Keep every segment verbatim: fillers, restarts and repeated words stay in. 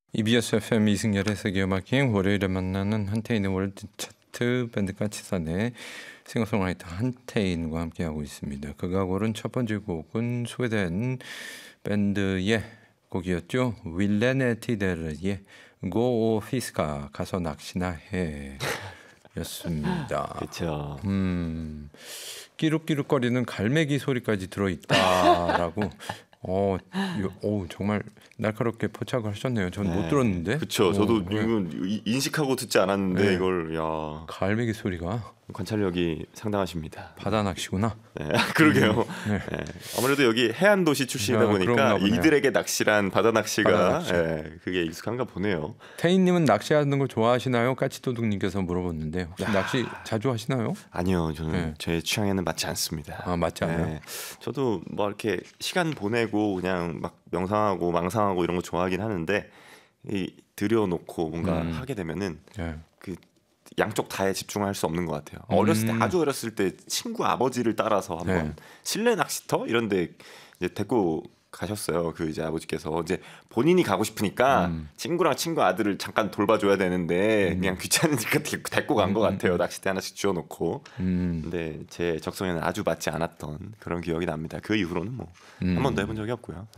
이비에스 에프엠 이승열의 세계음악여행, 월요일에 만나는 한태인의 월드 차트 밴드 까치산의 싱어송라이터 한태인과 함께하고 있습니다. 그가 고른 첫 번째 곡은 스웨덴 밴드의 곡이었죠. 윌레네티데르의 고 피스카, 가서 낚시나 해 였습니다. 그렇죠. 음, 끼룩끼룩거리는 갈매기 소리까지 들어있다라고 어, 오, 정말 날카롭게 포착을 하셨네요. 전 못 네. 들었는데. 그렇죠. 저도 네. 이건 인식하고 듣지 않았는데 네. 이걸 야 갈매기 소리가 관찰력이 상당하십니다. 바다 낚시구나. 네, 그러게요. 음, 네. 네. 아무래도 여기 해안 도시 출신이다 야, 보니까 그런가 보네요. 이들에게 낚시란 바다 낚시가 바다 낚시. 네, 그게 익숙한가 보네요. 태인님은 낚시하는 거 좋아하시나요? 까치도둑님께서 물어봤는데 혹시 야. 낚시 자주 하시나요? 아니요, 저는 네. 제 취향에는 맞지 않습니다. 아, 맞지 않아요? 네. 저도 뭐 이렇게 시간 보내고 그냥 막 명상하고 망상하고 이런 거 좋아하긴 하는데 이 들여놓고 뭔가 음. 하게 되면은 네. 그 양쪽 다에 집중할 수 없는 것 같아요. 음. 어렸을 때 아주 어렸을 때 친구 아버지를 따라서 한번 네. 실내 낚시터 이런데 이제 데리고 가셨어요. 그 이제 아버지께서 이제 본인이 가고 싶으니까 음. 친구랑 친구 아들을 잠깐 돌봐줘야 되는데 음. 그냥 귀찮으니까 데- 데리고 간 것 음, 음, 같아요. 음. 낚싯대 하나씩 쥐어놓고. 음. 근데 제 적성에는 아주 맞지 않았던 그런 기억이 납니다. 그 이후로는 뭐 한 음. 번도 해본 적이 없고요.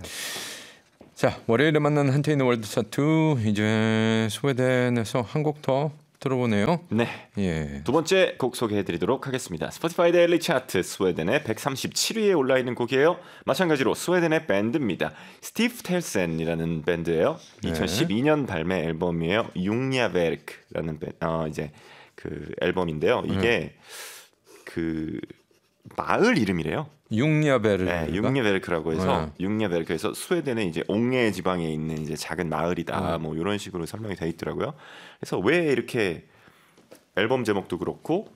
자, 월요일에 만나는 한태인의 월드 차트, 이제 스웨덴에서 한 곡 더 들어보네요. 네. 예. 두 번째 곡 소개해드리도록 하겠습니다. 스포티파이 데일리 차트 스웨덴의 백삼십칠 위에 올라있는 곡이에요. 마찬가지로 스웨덴의 밴드입니다. 스티브 텔센이라는 밴드예요. 네. 이천십이 년 발매 앨범이에요. 융야베르크라는 밴, 어, 이제 그 앨범인데요. 이게 그 마을 이름이래요. 융야베르. 네, 융야베르크라고 해서 네. 융야베르크에서 스웨덴의 이제 옹해 지방에 있는 이제 작은 마을이다. 음. 뭐 이런 식으로 설명이 돼 있더라고요. 그래서 왜 이렇게 앨범 제목도 그렇고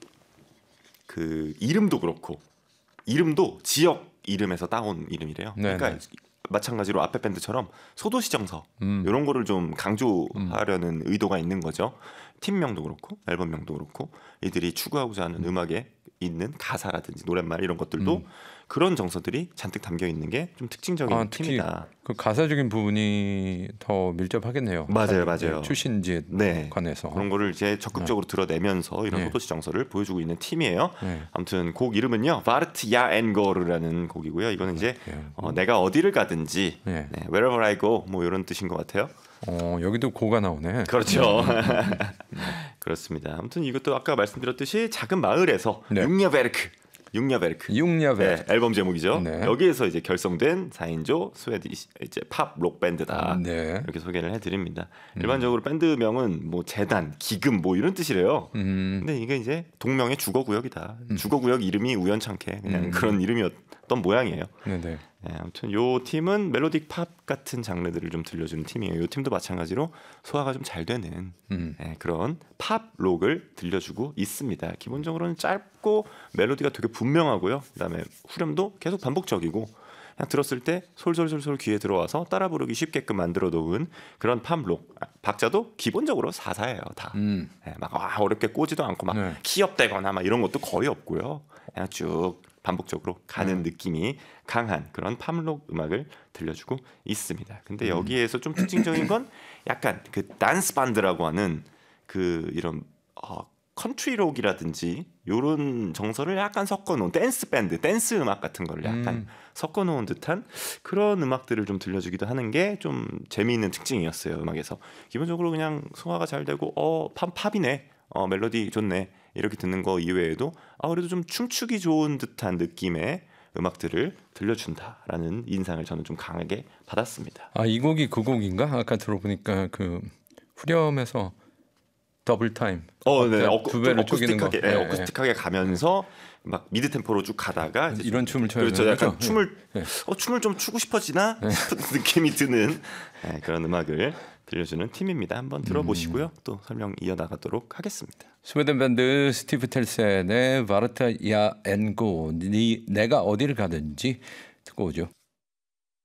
그 이름도 그렇고 이름도 지역 이름에서 따온 이름이래요. 네, 그러니까 네. 마찬가지로 앞에 밴드처럼 소도시 정서 음. 이런 거를 좀 강조하려는 의도가 있는 거죠. 팀명도 그렇고 앨범명도 그렇고 이들이 추구하고자 하는 음악에 있는 가사라든지 노랫말 이런 것들도 음. 그런 정서들이 잔뜩 담겨 있는 게 좀 특징적인 아, 특히 팀이다. 그 가사적인 부분이 더 밀접하겠네요. 맞아요, 가- 맞아요. 네, 출신지에 네. 관해서. 그런 거를 이제 적극적으로 드러내면서 이런 네. 소도시 정서를 보여주고 있는 팀이에요. 네. 아무튼 곡 이름은요, 바르트 야 앤거르라는 곡이고요. 이거는 이제 네. 어, 내가 어디를 가든지, 네. 네, wherever I go 뭐 이런 뜻인 것 같아요. 어, 여기도 고가 나오네. 그렇죠. 그렇습니다. 아무튼 이것도 아까 말씀드렸듯이 작은 마을에서 네. 융야베르크, 융야베르크. 융야베르. 네, 앨범 제목이죠. 네. 여기에서 이제 결성된 사 인조 스웨디시 이제 팝 록 밴드다. 네. 이렇게 소개를 해드립니다. 일반적으로 밴드명은 뭐 재단, 기금 뭐 이런 뜻이래요. 음. 근데 이게 이제 동명의 주거구역이다. 주거구역 이름이 우연찮게 그냥 음. 그런 이름이었던 모양이에요. 네, 네. 네, 아무튼 요 팀은 멜로딕 팝 같은 장르들을 좀 들려주는 팀이에요. 요 팀도 마찬가지로 소화가 좀 잘 되는 음. 네, 그런 팝 록을 들려주고 있습니다. 기본적으로는 짧고 멜로디가 되게 분명하고요. 그다음에 후렴도 계속 반복적이고 그냥 들었을 때 솔솔솔솔 귀에 들어와서 따라 부르기 쉽게끔 만들어 놓은 그런 팝 록. 아, 박자도 기본적으로 사사예요, 다. 음. 네, 막 와, 어렵게 꼬지도 않고 막 네. 키업되거나 막 이런 것도 거의 없고요. 그냥 쭉 반복적으로 가는 음. 느낌이 강한 그런 팝록 음악을 들려주고 있습니다. 근데 음. 여기에서 좀 특징적인 건 약간 그 댄스 반드라고 하는 그 이런 어, 컨트리록이라든지 이런 정서를 약간 섞어놓은 댄스 밴드, 댄스 음악 같은 거를 약간 음. 섞어놓은 듯한 그런 음악들을 좀 들려주기도 하는 게 좀 재미있는 특징이었어요. 음악에서 기본적으로 그냥 소화가 잘 되고 어 팝, 팝이네, 어 멜로디 좋네 이렇게 듣는 거 이외에도 아 그래도 좀 춤추기 좋은 듯한 느낌의 음악들을 들려준다라는 인상을 저는 좀 강하게 받았습니다. 아, 이 곡이 그 곡인가? 아까 들어보니까 그 후렴에서 더블 타임. 어, 네, 어, 어쿠, 두 배로 좀 쪼개는 거. 어쿠스틱하게, 네, 네, 어쿠스틱하게 가면서 막 미드 템포로 쭉 가다가 이제 이런 좀, 춤을 춰야 그렇죠. 되는 약간 거죠? 춤을 네. 어 춤을 좀 추고 싶어지나 싶은 느낌이 드는 네, 그런 음악을 들려주는 팀입니다. 한번 들어보시고요. 또 설명 이어나가도록 하겠습니다. 스웨덴 밴드 스티브 텔센의 바르타 야 앤고, 니 내가 어디를 가든지 듣고 오죠.